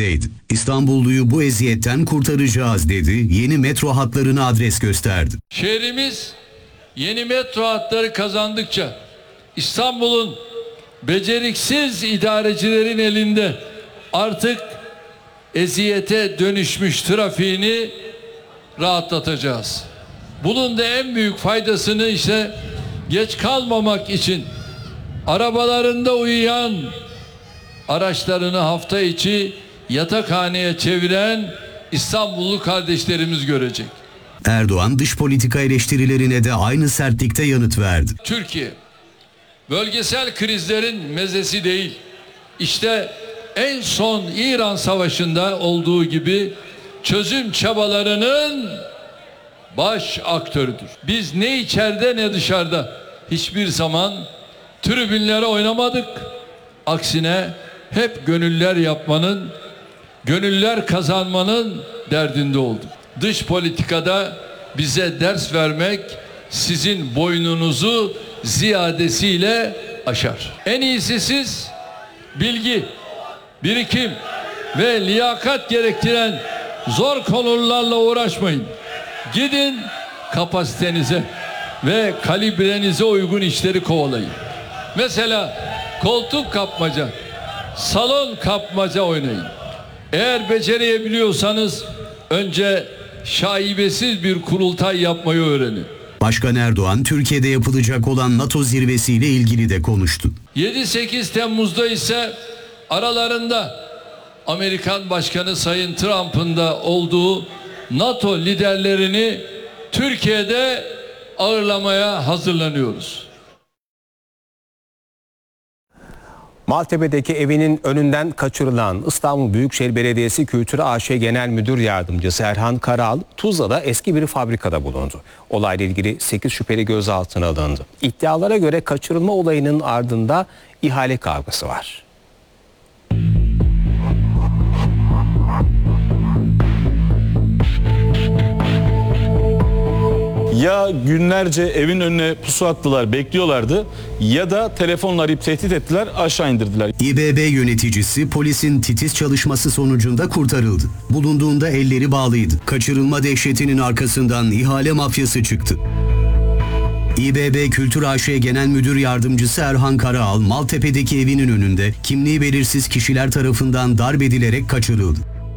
peşindeydi. İstanbulluyu bu eziyetten kurtaracağız dedi, yeni metro hatlarına adres gösterdi. Şehrimiz yeni metro hatları kazandıkça İstanbul'un beceriksiz idarecilerin elinde artık eziyete dönüşmüş trafiğini rahatlatacağız. Bunun da en büyük faydasını işte geç kalmamak için arabalarında uyuyan, araçlarını hafta içi yatakhaneye çeviren İstanbullu kardeşlerimiz görecek. Erdoğan dış politika eleştirilerine de aynı sertlikte yanıt verdi. Türkiye bölgesel krizlerin mezesi değil. İşte en son İran Savaşı'nda olduğu gibi çözüm çabalarının baş aktörüdür. Biz ne içeride ne dışarıda hiçbir zaman tribünlere oynamadık. Aksine hep gönüller yapmanın, gönüller kazanmanın derdinde olduk. Dış politikada bize ders vermek sizin boynunuzu ziyadesiyle aşar. En iyisi siz bilgi, birikim ve liyakat gerektiren zor konularla uğraşmayın. Gidin kapasitenize ve kalibrenize uygun işleri kovalayın. Mesela koltuk kapmaca, salon kapmaca oynayın. Eğer becerebiliyorsanız önce şaibesiz bir kurultay yapmayı öğrenin. Başkan Erdoğan, Türkiye'de yapılacak olan NATO zirvesiyle ilgili de konuştu. 7-8 Temmuz'da ise aralarında Amerikan Başkanı Sayın Trump'ın da olduğu NATO liderlerini Türkiye'de ağırlamaya hazırlanıyoruz. Maltepe'deki evinin önünden kaçırılan İstanbul Büyükşehir Belediyesi Kültür AŞ Genel Müdür Yardımcısı Erhan Karal, Tuzla'da eski bir fabrikada bulundu. Olayla ilgili 8 şüpheli gözaltına alındı. İddialara göre kaçırılma olayının ardında ihale kavgası var. Ya günlerce evin önüne pusu attılar, bekliyorlardı ya da telefonla arayıp tehdit ettiler, aşağı indirdiler. İBB yöneticisi polisin titiz çalışması sonucunda kurtarıldı. Bulunduğunda elleri bağlıydı. Kaçırılma dehşetinin arkasından ihale mafyası çıktı. İBB Kültür AŞ Genel Müdür Yardımcısı Erhan Karaal, Maltepe'deki evinin önünde kimliği belirsiz kişiler tarafından darp edilerek kaçırıldı.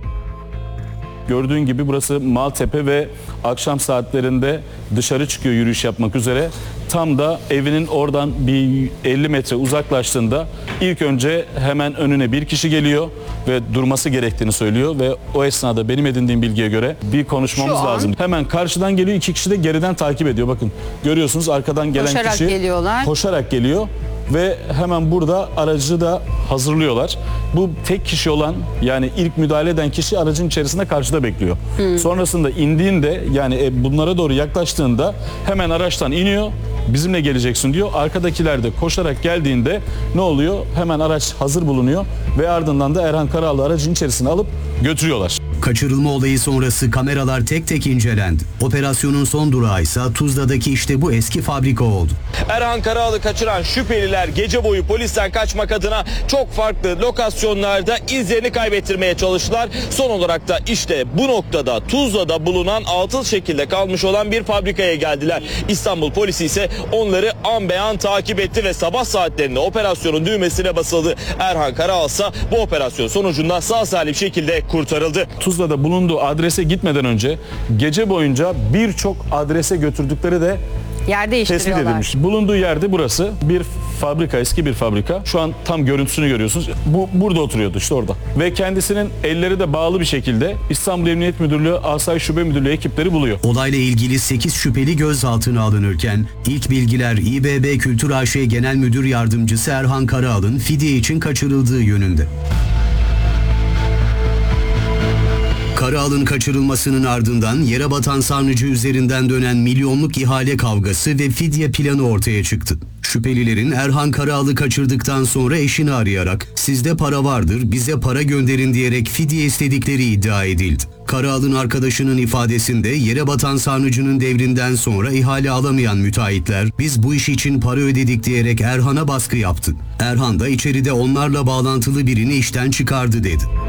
Gördüğün gibi burası Maltepe ve akşam saatlerinde dışarı çıkıyor yürüyüş yapmak üzere. Tam da evinin oradan bir 50 metre uzaklaştığında ilk önce hemen önüne bir kişi geliyor ve durması gerektiğini söylüyor ve o esnada benim edindiğim bilgiye göre bir konuşmamız lazım. Hemen karşıdan geliyor, 2 kişi de geriden takip ediyor. Bakın görüyorsunuz arkadan gelen koşarak kişi geliyorlar. Koşarak geliyor. Ve hemen burada aracı da hazırlıyorlar. Bu tek kişi olan, yani ilk müdahale eden kişi aracın içerisinde karşıda bekliyor. Sonrasında indiğinde, yani bunlara doğru yaklaştığında hemen araçtan iniyor. Bizimle geleceksin diyor. Arkadakiler de koşarak geldiğinde ne oluyor? Hemen araç hazır bulunuyor ve ardından da Erhan Karal'ı aracın içerisine alıp götürüyorlar. Kaçırılma olayı sonrası kameralar tek tek incelendi. Operasyonun son durağı ise Tuzla'daki işte bu eski fabrika oldu. Erhan Karal'ı kaçıran şüpheliler gece boyu polisten kaçmak adına çok farklı lokasyonlarda izlerini kaybettirmeye çalıştılar. Son olarak da işte bu noktada Tuzla'da bulunan atıl şekilde kalmış olan bir fabrikaya geldiler. İstanbul polisi ise onları an be an takip etti ve sabah saatlerinde operasyonun düğmesine basıldı. Erhan Karal ise bu operasyon sonucunda sağ salim şekilde kurtarıldı. Tuzla'da bulunduğu adrese gitmeden önce gece boyunca birçok adrese götürdükleri de Yer değiştiriyorlar. tespit edilmiş. Bulunduğu yerde burası bir fabrika, eski bir fabrika. Şu an tam görüntüsünü görüyorsunuz. Burada oturuyordu işte orada. Ve kendisinin elleri de bağlı bir şekilde İstanbul Emniyet Müdürlüğü Asayiş Şube Müdürlüğü ekipleri buluyor. Olayla ilgili 8 şüpheli gözaltına alınırken ilk bilgiler İBB Kültür AŞ Genel Müdür Yardımcısı Erhan Karaal'ın fidye için kaçırıldığı yönünde. Karaal'ın kaçırılmasının ardından yere batan sarnıcı üzerinden dönen milyonluk ihale kavgası ve fidye planı ortaya çıktı. Şüphelilerin Erhan Karaal'ı kaçırdıktan sonra eşini arayarak "Sizde para vardır, bize para gönderin" diyerek fidye istedikleri iddia edildi. Karaal'ın arkadaşının ifadesinde yere batan sarnıcının devrinden sonra ihale alamayan müteahhitler "Biz bu iş için para ödedik" diyerek Erhan'a baskı yaptı. Erhan da içeride onlarla bağlantılı birini işten çıkardı dedi.